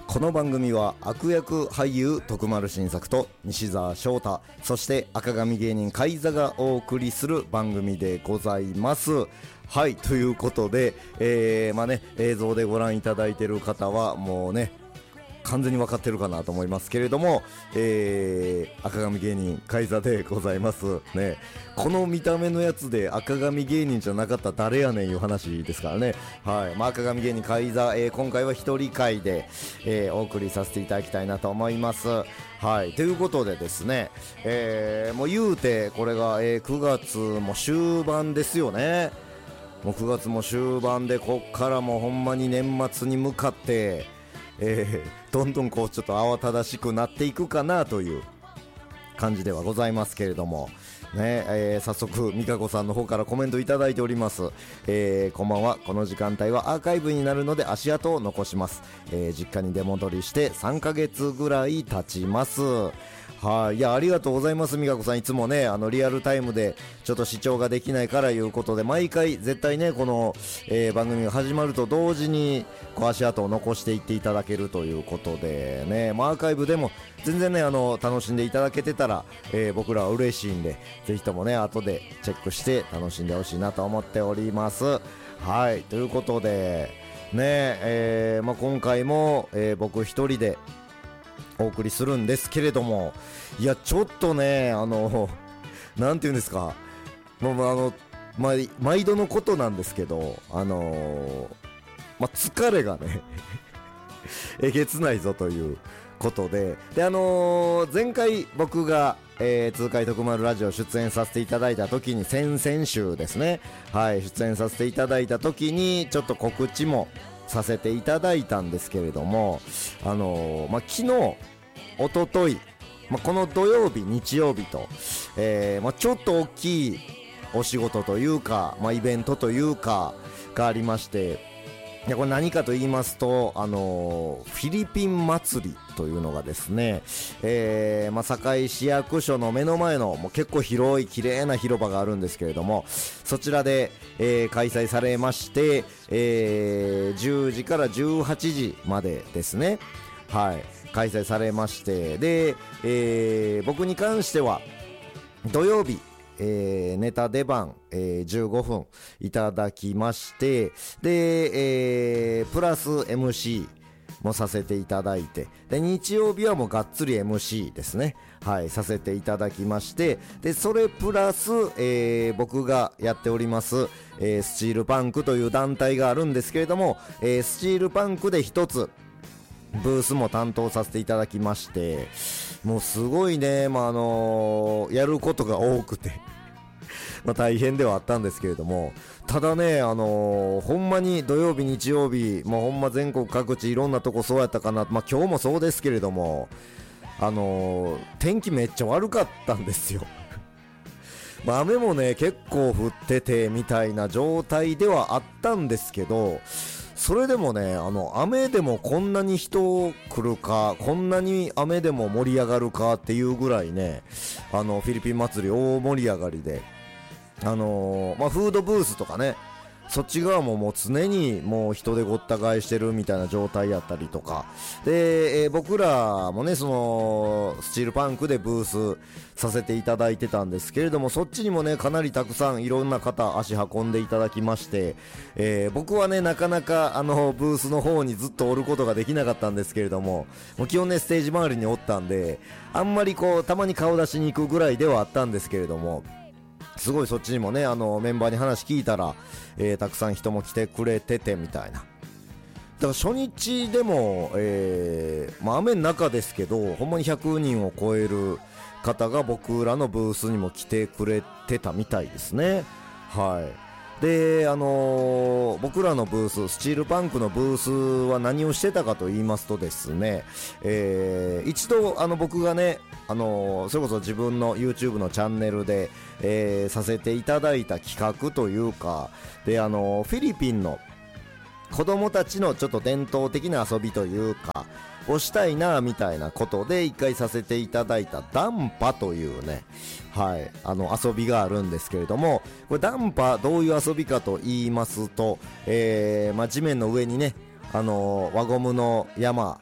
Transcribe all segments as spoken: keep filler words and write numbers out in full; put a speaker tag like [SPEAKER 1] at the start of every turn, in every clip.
[SPEAKER 1] この番組は悪役俳優徳丸新作と西澤翔太、そして赤髪芸人海座がお送りする番組でございます。はい、ということで、えー、まあね、映像でご覧いただいている方はもうね完全に分かってるかなと思いますけれども、えー、赤髪芸人海座でございますね。この見た目のやつで赤髪芸人じゃなかったら誰やねんいう話ですからね。はい、まあ、赤髪芸人海座、えー、今回は一人会で、えー、お送りさせていただきたいなと思います。はい、ということでですね、えー、もう言うてこれが、えー、くがつも終盤ですよね。もうくがつも終盤で、こっからもうほんまに年末に向かってえー、どんどんこうちょっと慌ただしくなっていくかなという感じではございますけれどもね、えー、早速美香子さんの方からコメントいただいております。えー、こんばんは。この時間帯はアーカイブになるので足跡を残します。えー、実家に出戻りしてさんかげつぐらい経ちます。はい、いや、ありがとうございます。美香子さん、いつもね、あのリアルタイムでちょっと視聴ができないからいうことで、毎回絶対ねこの、えー、番組が始まると同時にこう足跡を残していっていただけるということでね、まあ、アーカイブでも全然ねあの楽しんでいただけてたら、えー、僕らは嬉しいんで、ぜひともね後でチェックして楽しんでほしいなと思っております。はい、ということでね、えーまあ、今回も、えー、僕一人でお送りするんですけれども、いやちょっとねあのなんていうんですか、もうあの、ま、毎度のことなんですけど、あのー、ま、疲れがねえげつないぞということで、であのー、前回僕が、えー、痛快徳丸ラジオ出演させていただいた時に、先々週ですね、はい出演させていただいた時にちょっと告知もさせていただいたんですけれども、あのー、ま、昨日おととい、まあ、この土曜日日曜日と、えーまあ、ちょっと大きいお仕事というか、まあ、イベントというかがありまして、いやこれ何かと言いますと、あのー、フィリピン祭りというのがですね、えーまあ、堺市役所の目の前のもう結構広い綺麗な広場があるんですけれども、そちらで、えー、開催されまして、えー、じゅうじからじゅうはちじまでですね、はい開催されまして、で、えー、僕に関しては土曜日、えー、ネタ出番、えー、じゅうごふんいただきまして、で、えー、プラス エムシー もさせていただいて、で日曜日はもうがっつり エムシー ですね、はいさせていただきまして、でそれプラス、えー、僕がやっております、えー、スチールパンクという団体があるんですけれども、えー、スチールパンクで一つブースも担当させていただきまして、もうすごいね、まああのー、やることが多くてまあ大変ではあったんですけれども、ただね、あのー、ほんまに土曜日日曜日もうほんま全国各地いろんなとこそうやったかな、まあ今日もそうですけれども、あのー、天気めっちゃ悪かったんですよまあ雨もね結構降っててみたいな状態ではあったんですけど、それでもね、あの雨でもこんなに人来るか、こんなに雨でも盛り上がるかっていうぐらいね、あのフィリピン祭り大盛り上がりで、あのー、まあフードブースとかね、そっち側ももう常にもう人でごった返してるみたいな状態やったりとかで、えー、僕らもねそのスチールパンクでブースさせていただいてたんですけれども、そっちにもねかなりたくさんいろんな方足運んでいただきまして、えー、僕はねなかなかあのブースの方にずっとおることができなかったんですけれども、もう基本ねステージ周りにおったんで、あんまりこうたまに顔出しに行くぐらいではあったんですけれども、すごいそっちにもねあのメンバーに話聞いたら、えー、たくさん人も来てくれててみたいな。だから初日でも、えーまあ、雨の中ですけどほんまにひゃくにんを超える方が僕らのブースにも来てくれてたみたいですね。はいで、あのー、僕らのブーススチールパンクのブースは何をしてたかと言いますとですね、えー、一度あの僕がね、あのー、それこそ自分の YouTube のチャンネルで、えー、させていただいた企画というかで、あのー、フィリピンの子供たちのちょっと伝統的な遊びというかをしたいなみたいなことで一回させていただいたダンパというね、はい、あの遊びがあるんですけれども、これダンパどういう遊びかと言いますと、えーまあ、地面の上にね、あのー、輪ゴムの山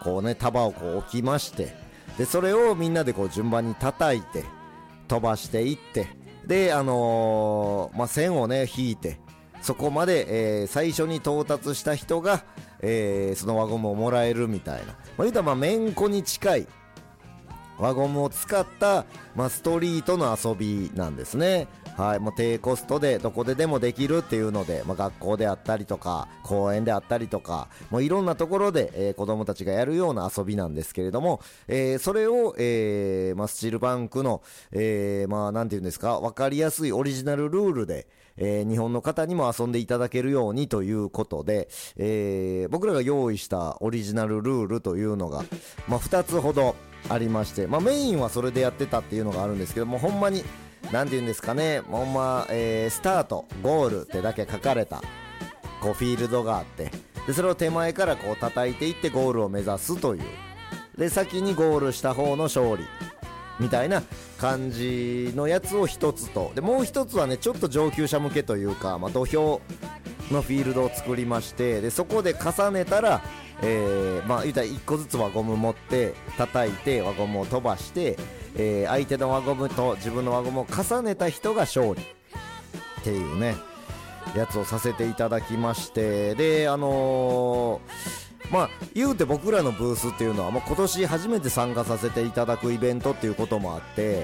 [SPEAKER 1] こうね束をこう置きまして、でそれをみんなでこう順番に叩いて飛ばしていって、であのーまあ、線をね引いてそこまで、えー、最初に到達した人が、えー、その輪ゴムをもらえるみたいな、まあ、言うたらまあめんこに近い輪ゴムを使った、まあ、ストリートの遊びなんですね。はい、もう低コストでどこででもできるっていうので、まあ、学校であったりとか公園であったりとか、もういろんなところで、えー、子供たちがやるような遊びなんですけれども、えー、それを、えーまあ、スチールバンクの、えー、まあなんていうんですか、分かりやすいオリジナルルールで、えー、日本の方にも遊んでいただけるようにということで、えー、僕らが用意したオリジナルルールというのが、まあ、ふたつほどありまして、まあ、メインはそれでやってたっていうのがあるんですけども、ほんまになんて言うんですかね、ほんま、えー、スタートゴールってだけ書かれたこうフィールドがあって、でそれを手前からこう叩いていってゴールを目指すという、で先にゴールした方の勝利みたいな感じのやつを一つと、でもう一つはねちょっと上級者向けというか、まあ、土俵のフィールドを作りまして、でそこで重ねたら、えー、まあ言うたらいっこずつ輪ゴム持って叩いて輪ゴムを飛ばして、えー、相手の輪ゴムと自分の輪ゴムを重ねた人が勝利っていうねやつをさせていただきまして、であのー、まあ言うて僕らのブースっていうのはもう今年初めて参加させていただくイベントっていうこともあって、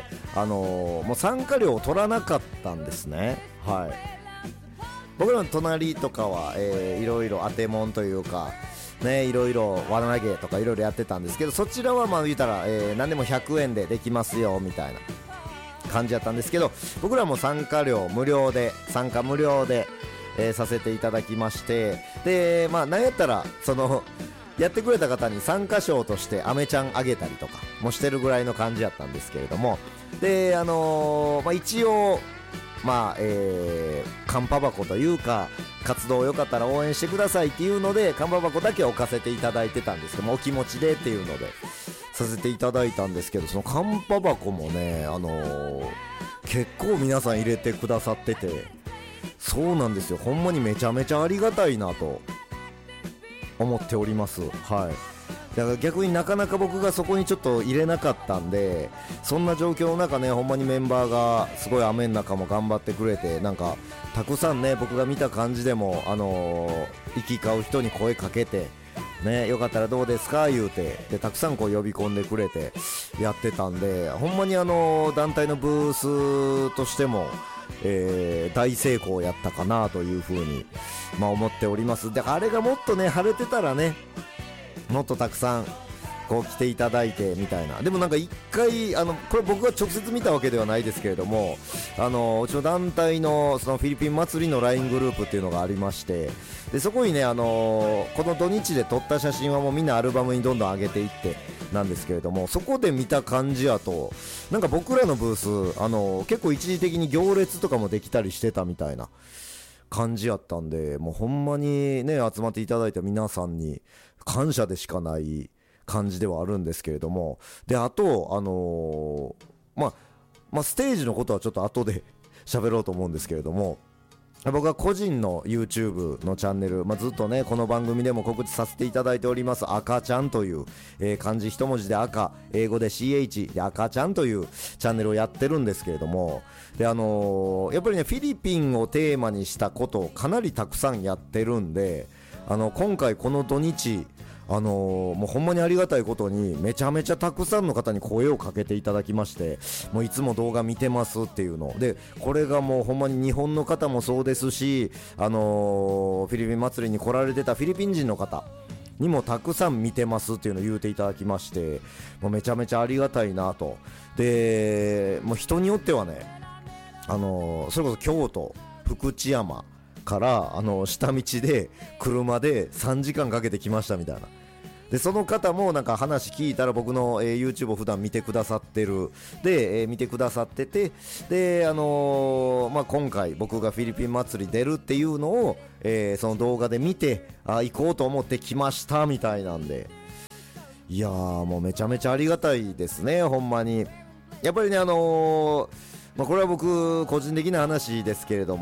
[SPEAKER 1] あのー、もう参加料を取らなかったんですね。はい、僕らの隣とかは、えー、いろいろ当てもんというかね、いろいろ輪投げとかいろいろやってたんですけど、そちらはまあ言うたら、えー、何でもひゃくえんでできますよみたいな感じだったんですけど、僕らも参加料無料で参加無料で、えー、させていただきまして、でまあなんやったらそのやってくれた方に参加賞としてアメちゃんあげたりとかもしてるぐらいの感じやったんですけれども、であのーまあ、一応まあえー、カンパ箱というか活動よかったら応援してくださいっていうのでカンパ箱だけ置かせていただいてたんですけども、お気持ちでっていうのでさせていただいたんですけど、そのカンパ箱もね、あのー、結構皆さん入れてくださってて、そうなんですよ、ほんまにめちゃめちゃありがたいなと思っております。はい、だから逆になかなか僕がそこにちょっと入れなかったんで、そんな状況の中ね、ほんまにメンバーがすごい雨の中も頑張ってくれて、なんかたくさんね僕が見た感じでも、あのー、行き交う人に声かけてね、よかったらどうですか言うて、でたくさんこう呼び込んでくれてやってたんで、ほんまにあのー、団体のブースとしても、えー、大成功やったかなというふうに、まあ、思っております。であれがもっとね晴れてたらね、もっとたくさんこう来ていただいてみたいな。でもなんか一回あのこれ僕が直接見たわけではないですけれども、あのうちの団体のそのフィリピン祭りの ライン グループっていうのがありまして、でそこにね、あのこの土日で撮った写真はもうみんなアルバムにどんどん上げていってなんですけれども、そこで見た感じやとなんか僕らのブース、あの結構一時的に行列とかもできたりしてたみたいな感じやったんで、もうほんまにね集まっていただいた皆さんに感謝でしかない感じではあるんですけれども、であとあのー、まあまあステージのことはちょっと後で喋ろうと思うんですけれども、僕は個人の YouTube のチャンネル、まあ、ずっとねこの番組でも告知させていただいております赤ちゃんという、えー、漢字一文字で赤、英語で シーエイチ で赤ちゃんというチャンネルをやってるんですけれども、であのー、やっぱりねフィリピンをテーマにしたことをかなりたくさんやってるんで、あの今回この土日あのー、もうほんまにありがたいことにめちゃめちゃたくさんの方に声をかけていただきまして、もういつも動画見てますっていうので、これがもうほんまに日本の方もそうですし、あのー、フィリピン祭りに来られてたフィリピン人の方にもたくさん見てますっていうのを言うていただきまして、もうめちゃめちゃありがたいなと。でもう人によってはね、あのー、それこそ京都福知山からあの下道で車でさんじかんかけて来ましたみたいな。でその方もなんか話聞いたら僕の、えー、YouTube を普段見てくださってるで、えー、見てくださってて、で、あのーまあ、今回僕がフィリピン祭り出るっていうのを、えー、その動画で見て、あ行こうと思って来ましたみたいなんで、いやーもうめちゃめちゃありがたいですね、ほんまに。やっぱりね、あのーまあ、これは僕個人的な話ですけれども、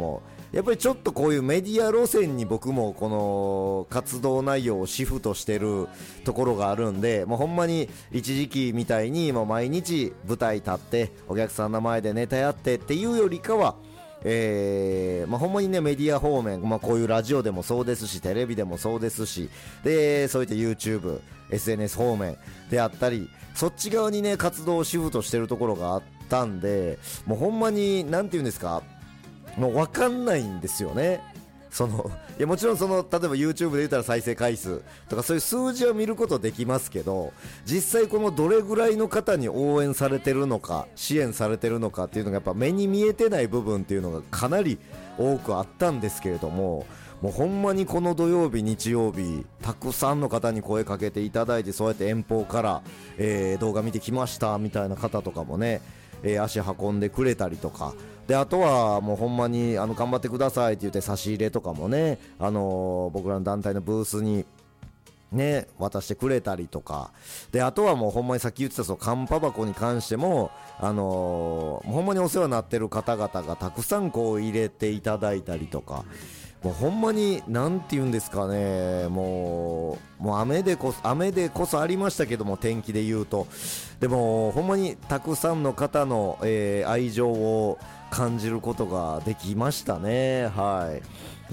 [SPEAKER 1] やっぱりちょっとこういうメディア路線に僕もこの活動内容をシフトしてるところがあるんで、もうほんまに一時期みたいにもう毎日舞台立ってお客さんの前でネタやってっていうよりかは、えーまあ、ほんまにねメディア方面、まあ、こういうラジオでもそうですしテレビでもそうですし、でそういった YouTube、エスエヌエス 方面であったり、そっち側にね活動をシフトしてるところがあったんで、もうほんまになんていうんですか、もう分かんないんですよね。そのいやもちろんその例えば YouTube で言ったら再生回数とかそういう数字は見ることできますけど、実際このどれぐらいの方に応援されてるのか支援されてるのかっていうのがやっぱ目に見えてない部分っていうのがかなり多くあったんですけれども、もうほんまにこの土曜日日曜日たくさんの方に声かけていただいて、そうやって遠方から、えー、動画見てきましたみたいな方とかもね、えー、足運んでくれたりとかで、あとはもうほんまにあの頑張ってくださいって言って差し入れとかもね、あのー、僕らの団体のブースにね渡してくれたりとかで、あとはもうほんまにさっき言ってたそのカンパ箱に関しても、あのー、ほんまにお世話になってる方々がたくさんこう入れていただいたりとか、もうほんまになんて言うんですかね、もうもう雨でこそ雨でこそありましたけども、天気で言うと、でもほんまにたくさんの方の、えー、愛情を感じることができましたね。はい。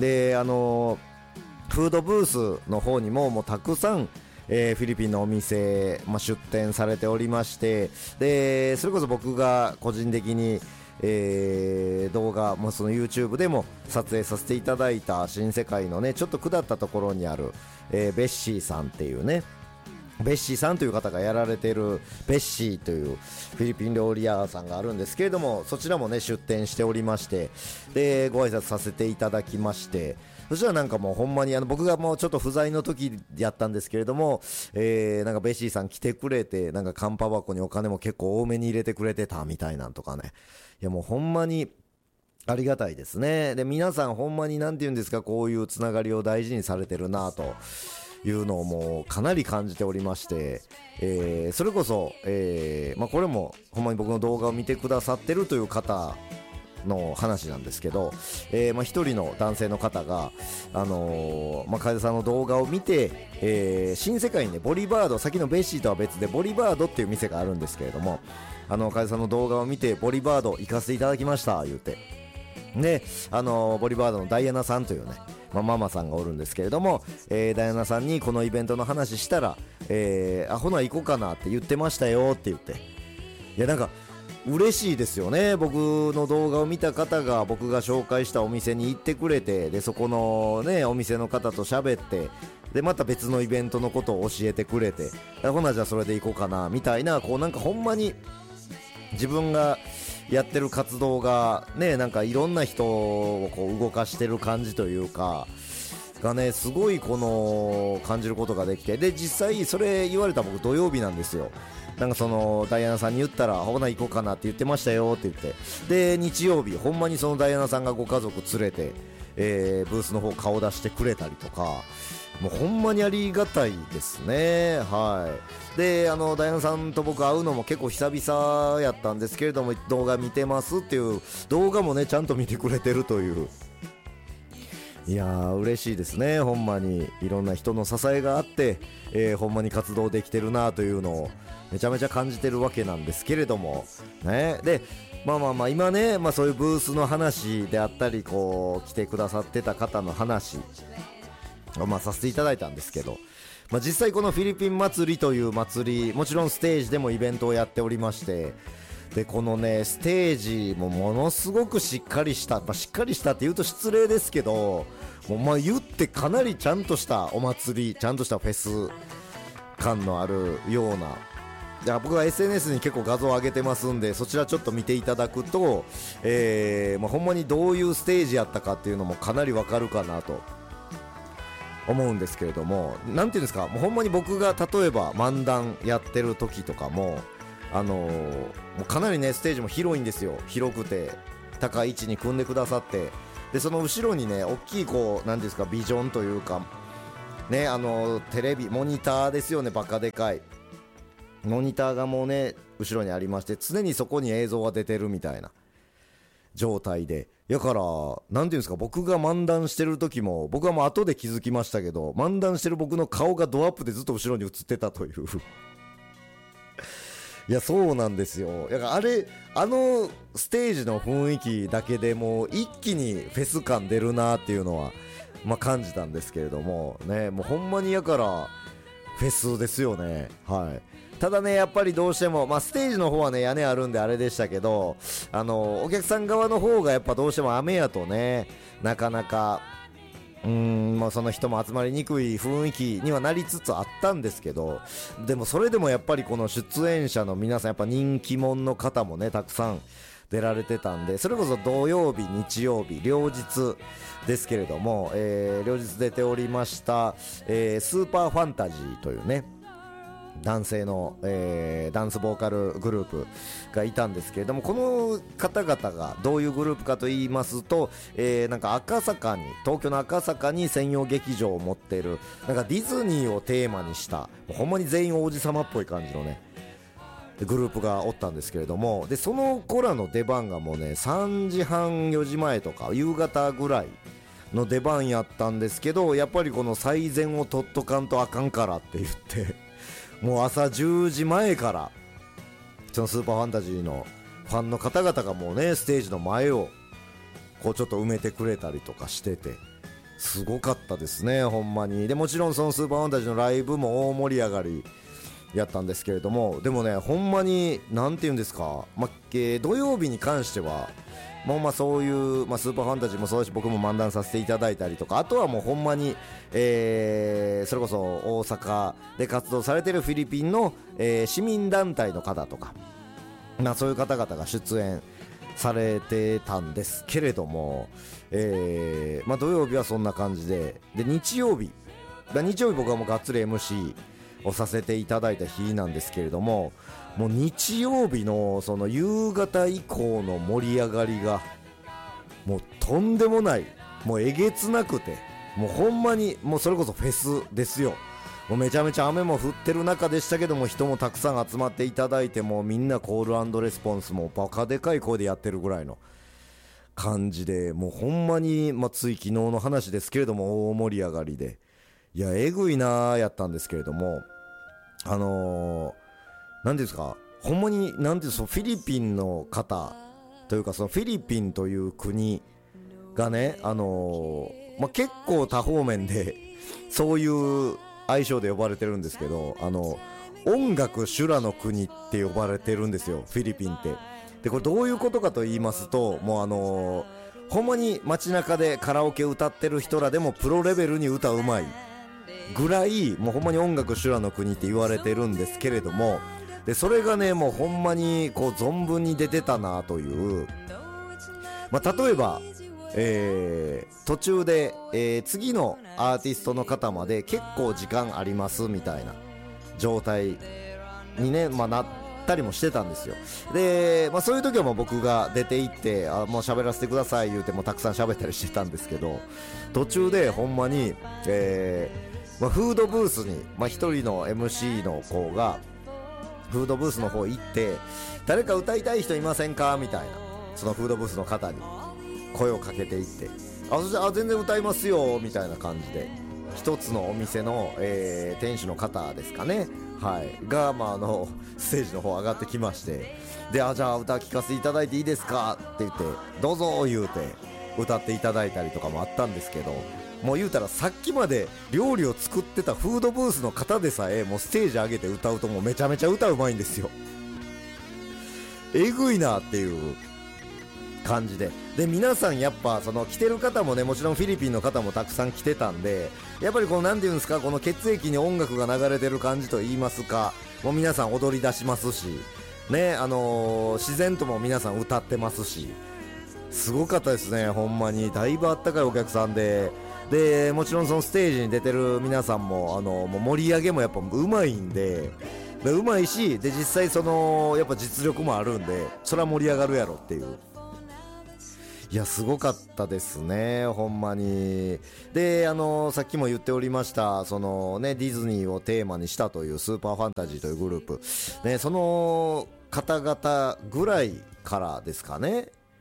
[SPEAKER 1] で、あのー、フードブースの方にももうたくさん、えー、フィリピンのお店、まあ、出店されておりまして、でそれこそ僕が個人的にえー、動画もその YouTube でも撮影させていただいた新世界のねちょっと下ったところにある、えー、ベッシーさんっていうね、ベッシーさんという方がやられているベッシーというフィリピン料理屋さんがあるんですけれども、そちらもね出店しておりまして、でご挨拶させていただきまして、そしたらなんかもうほんまにあの僕がもうちょっと不在の時やったんですけれども、えー、なんかベッシーさん来てくれて、なんかカンパ箱にお金も結構多めに入れてくれてたみたいなんとかね、いやもうほんまにありがたいですね。で皆さんほんまになんて言うんですか、こういうつながりを大事にされてるなというのをもうかなり感じておりまして、えー、それこそ、えーまあ、これもほんまに僕の動画を見てくださってるという方の話なんですけど、えーまあ、一人の男性の方が、あのーまあ、楓さんの動画を見て、えー、新世界にねボリバード、さっきのベッシーとは別でボリバードっていう店があるんですけれども、あの楓さんの動画を見てボリバード行かせていただきました言うて、で、あのー、ボリバードのダイアナさんというね、まあ、ママさんがおるんですけれども、えー、ダイアナさんにこのイベントの話したら、えー、あほな行こうかなって言ってましたよって言って、いやなんか嬉しいですよね。僕の動画を見た方が僕が紹介したお店に行ってくれて、でそこのねお店の方と喋って、でまた別のイベントのことを教えてくれて、ほなじゃあそれで行こうかなみたいな、こうなんかほんまに自分がやってる活動がね、なんかいろんな人をこう動かしてる感じというかがね、すごいこの感じることができて、で実際それ言われた僕土曜日なんですよ。なんかそのダイアナさんに言ったらほな行こうかなって言ってましたよって言って、で日曜日ほんまにそのダイアナさんがご家族連れて、えー、ブースの方顔出してくれたりとか、もうほんまにありがたいですね。はい。であのダイアナさんと僕会うのも結構久々やったんですけれども、動画見てますっていう動画もねちゃんと見てくれてるという、いやー嬉しいですね。ほんまにいろんな人の支えがあって、えー、ほんまに活動できてるなというのをめちゃめちゃ感じてるわけなんですけれどもね。でまあまあまあ今ね、まあ、そういうブースの話であったり、こう来てくださってた方の話をまあさせていただいたんですけど、まあ、実際このフィリピン祭りという祭り、もちろんステージでもイベントをやっておりまして、でこのねステージもものすごくしっかりした、まあ、しっかりしたって言うと失礼ですけど、もうまあ言ってかなりちゃんとしたお祭り、ちゃんとしたフェス感のあるような、だから僕は エスエヌエス に結構画像を上げてますんで、そちらちょっと見ていただくと、えーまあ、ほんまにどういうステージやったかっていうのもかなりわかるかなと思うんですけれども、なんていうんですか、もうほんまに僕が例えば漫談やってる時とかも、あのー、もうかなりねステージも広いんですよ。広くて高い位置に組んでくださって、でその後ろにね大きいこうなんですかビジョンというかね、あのー、テレビモニターですよね、バカでかいモニターがもうね後ろにありまして、常にそこに映像が出てるみたいな状態で、 やからなんていうんですか、僕が漫談してる時も僕はもう後で気づきましたけど、漫談してる僕の顔がドアップでずっと後ろに映ってたといういやそうなんですよ。だからあれあのステージの雰囲気だけでもう一気にフェス感出るなっていうのはまあ感じたんですけれどもね。もうほんまにやからフェスですよね。はい。ただねやっぱりどうしても、まあ、ステージの方はね屋根あるんであれでしたけど、あのお客さん側の方がやっぱどうしても雨やとねなかなかうーん、まあ、その人も集まりにくい雰囲気にはなりつつあったんですけど、でもそれでもやっぱりこの出演者の皆さんやっぱ人気者の方もねたくさん出られてたんで、それこそ土曜日日曜日両日ですけれども、えー、両日出ておりました、えー、スーパーファンタジーというね男性の、えー、ダンスボーカルグループがいたんですけれども、この方々がどういうグループかと言いますと、えー、なんか赤坂に東京の赤坂に専用劇場を持っているなんかディズニーをテーマにしたほんまに全員王子様っぽい感じのねグループがおったんですけれども、でその子らの出番がもうねさんじはんよじまえとか夕方ぐらいの出番やったんですけど、やっぱりこの最善を取っとかんとあかんからって言ってもう朝じゅうじまえからそのスーパーファンタジーのファンの方々がもうねステージの前をこうちょっと埋めてくれたりとかしててすごかったですねほんまに。でもちろんそのスーパーファンタジーのライブも大盛り上がりやったんですけれども、でもねほんまになんて言うんですか、まあえー土曜日に関してはもうまあそういう、まあ、スーパーファンタジーもそうだし僕も漫談させていただいたりとか、あとはもうほんまに、えー、それこそ大阪で活動されているフィリピンの、えー、市民団体の方とか、まあ、そういう方々が出演されてたんですけれども、えーまあ、土曜日はそんな感じで、で日曜日日曜日僕はもうがっつり エムシー をさせていただいた日なんですけれども、もう日曜日のその夕方以降の盛り上がりがもうとんでもない、もうえげつなくて、もうほんまにもうそれこそフェスですよ。もうめちゃめちゃ雨も降ってる中でしたけども人もたくさん集まっていただいて、もうみんなコール&レスポンスもバカでかい声でやってるぐらいの感じで、もうほんまに、まあ、つい昨日の話ですけれども大盛り上がりで、いやえぐいなーやったんですけれども、あのー、なんですかほんまになんていうそのフィリピンの方というかそのフィリピンという国がね、あのーまあ、結構多方面でそういう愛称で呼ばれてるんですけど、あの音楽修羅の国って呼ばれてるんですよフィリピンって。でこれどういうことかと言いますと、もうあのー、ほんまに街中でカラオケ歌ってる人らでもプロレベルに歌うまいぐらい、もうほんまに音楽修羅の国って言われてるんですけれども、でそれがねもうほんまにこう存分に出てたなという、まあ、例えば、えー、途中で、えー、次のアーティストの方まで結構時間ありますみたいな状態にね、まあ、なったりもしてたんですよ。で、まあ、そういう時はもう僕が出て行ってあもう喋らせてください言うてもたくさん喋ったりしてたんですけど、途中でほんまに、えーまあ、フードブースに、まあ、一人の エムシー の子がフードブースの方行って誰か歌いたい人いませんかみたいな、そのフードブースの方に声をかけていって、あそしてあ全然歌いますよみたいな感じで一つのお店の、えー、店主の方ですかね、はい、が、まあ、あのステージの方上がってきまして、であじゃあ歌聴かせていただいていいですかって言ってどうぞ言うて歌っていただいたりとかもあったんですけど、もう言うたらさっきまで料理を作ってたフードブースの方でさえもうステージ上げて歌うともうめちゃめちゃ歌うまいんですよ。えぐいなっていう感じで、で皆さんやっぱその来てる方もねもちろんフィリピンの方もたくさん来てたんで、やっぱりこのなんていうんですか、この血液に音楽が流れてる感じと言いますか、もう皆さん踊り出しますしね、あのー、自然とも皆さん歌ってますし、すごかったですねほんまに。だいぶあったかいお客さんで、でもちろんそのステージに出てる皆さんもあのもう盛り上げもやっぱうまいんで、でうまいし、で実際そのやっぱ実力もあるんでそれは盛り上がるやろっていう、いやすごかったですねほんまに。であのさっきも言っておりましたそのねディズニーをテーマにしたというスーパーファンタジーというグループ、ね、その方々ぐらいからですかね、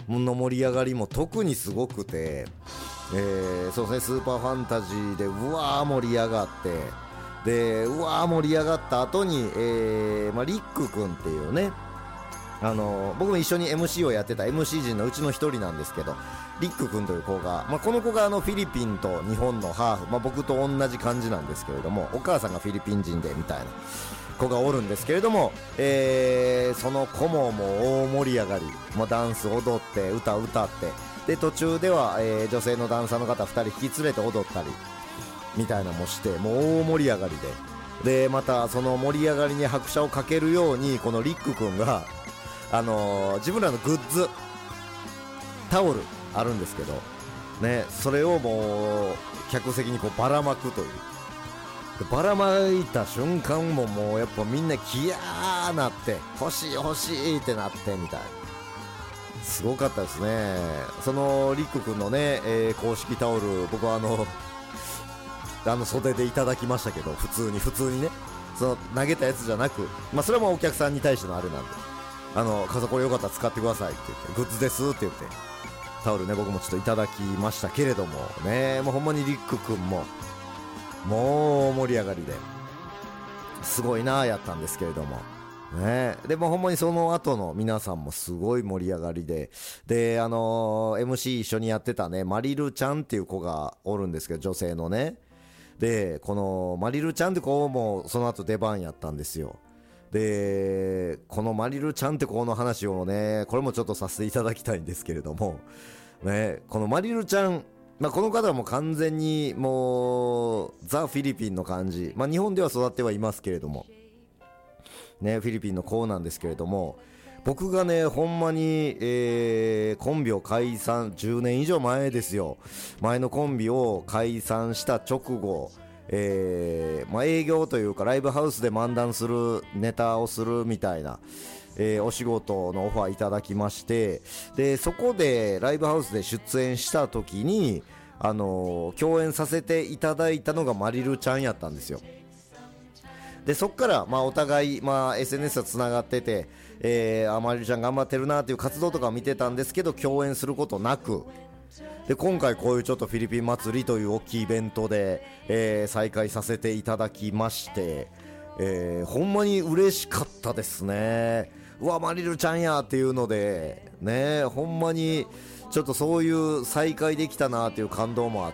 [SPEAKER 1] の盛り上がりも特にすごくて、えー、そうですね、スーパーファンタジーでうわー盛り上がって、でうわー盛り上がった後に、えーまあ、リック君っていうね、あのー、僕も一緒に エムシー をやってた エムシー 陣のうちの一人なんですけど、リック君という子が、まあ、この子があのフィリピンと日本のハーフ、まあ、僕と同じ感じなんですけれども、お母さんがフィリピン人でみたいな子がおるんですけれども、えー、その子ももう大盛り上がり、もうダンス踊って歌歌って、で途中では、えー、女性のダンサーの方ふたり引き連れて踊ったりみたいなのもして、もう大盛り上がりで、でまたその盛り上がりに拍車をかけるように、このリック君が、あのー、自分らのグッズタオルあるんですけどね、それをもう客席にこうばらまくという、ばらまいた瞬間ももうやっぱみんなギヤーなって、欲しい欲しいってなってみたい、すごかったですね。そのリック君のね、えー、公式タオル、僕はあのあの袖でいただきましたけど、普通に普通にね、その投げたやつじゃなく、まあそれはもうお客さんに対してのあれなんで、あの傘これよかったら使ってくださいって言って、グッズですって言ってタオルね、僕もちょっといただきましたけれどもね、もうほんまにリック君ももう盛り上がりですごいなやったんですけれどもね。でもほんまにその後の皆さんもすごい盛り上がりで、であのー、エムシー 一緒にやってたね、マリルちゃんっていう子がおるんですけど、女性のね、でこのマリルちゃんって子もその後出番やったんですよ。でこのマリルちゃんって子の話をね、これもちょっとさせていただきたいんですけれどもね、このマリルちゃん、まあ、この方はもう完全にもうザ・フィリピンの感じ、まあ、日本では育ってはいますけれどもね、フィリピンの子なんですけれども、僕がねほんまに、えー、コンビを解散じゅうねん以上前ですよ、前のコンビを解散した直後、えーまあ、営業というかライブハウスで漫談する、ネタをするみたいな、えー、お仕事のオファーいただきまして、でそこでライブハウスで出演した時に、あのー、共演させていただいたのがマリルちゃんやったんですよ。でそっから、まあ、お互い、まあ、エスエヌエス はつながってて、えー、あマリルちゃん頑張ってるなっていう活動とかを見てたんですけど、共演することなく、で今回こういうちょっとフィリピン祭りという大きいイベントで、えー、再開させていただきまして、えー、ほんまに嬉しかったですね。うわマリルちゃんやっていうのでね、ほんまにちょっとそういう再会できたなっていう感動もあって、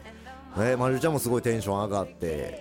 [SPEAKER 1] ね、マリルちゃんもすごいテンション上がって、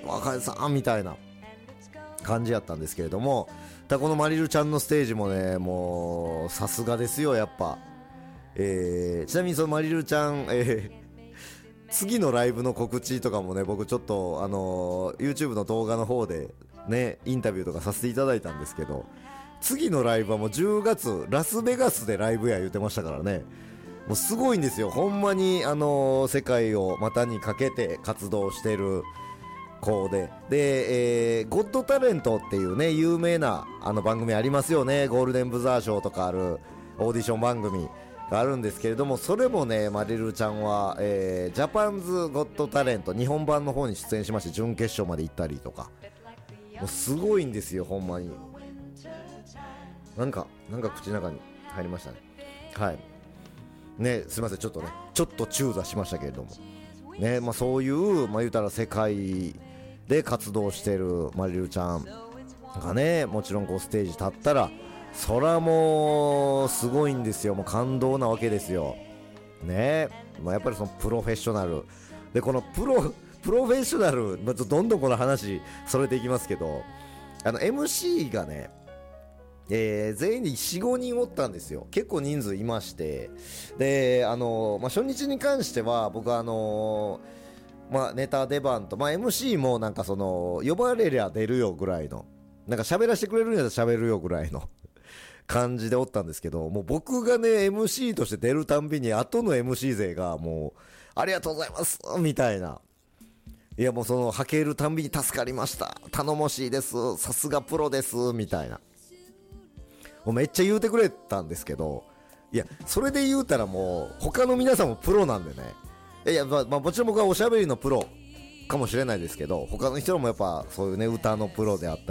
[SPEAKER 1] 若井さんみたいな感じやったんですけれども、だこのマリルちゃんのステージもね、もうさすがですよやっぱ。えー、ちなみにそのマリルちゃん、えー、次のライブの告知とかもね、僕ちょっと、あのー、YouTube の動画の方でねインタビューとかさせていただいたんですけど、次のライブはもうじゅうがつラスベガスでライブや言ってましたからね、もうすごいんですよほんまに。あのー、世界を股にかけて活動してる子で、で、えー、ゴッドタレントっていうね有名なあの番組ありますよね、ゴールデンブザー賞とかあるオーディション番組があるんですけれども、それもねマリルちゃんは、えー、ジャパンズゴッドタレント日本版の方に出演しまして、準決勝まで行ったりとか、もうすごいんですよほんまに。なんかなんか口の中に入りましたね。はいね、すいませんちょっとねちょっと中座しましたけれどもね、まあ、そういう、まあ、言うたら世界で活動してるマリルちゃんがね、もちろんこうステージ立ったらそらもうすごいんですよ、もう感動なわけですよね。まあ、やっぱりそのプロフェッショナルで、このプロプロフェッショナル、まあ、どんどんこの話それていきますけど、あの エムシー がね、えー、全員で よん、ごにんおったんですよ。結構人数いまして、であの、まあ、初日に関しては僕はあのまあ、ネタ出番と、まあ、エムシー もなんかその呼ばれりゃ出るよぐらいの、なんか喋らせてくれるんやったら喋るよぐらいの感じでおったんですけど、もう僕がね エムシー として出るたんびに後の エムシー 勢がもうありがとうございますみたいな、いやもうそのはけるたんびに助かりました、頼もしいです、さすがプロですみたいな、もうめっちゃ言うてくれたんですけど、いやそれで言うたらもう他の皆さんもプロなんでね、いや、まあ、まあもちろん僕はおしゃべりのプロかもしれないですけど、他の人もやっぱそういうね歌のプロであったり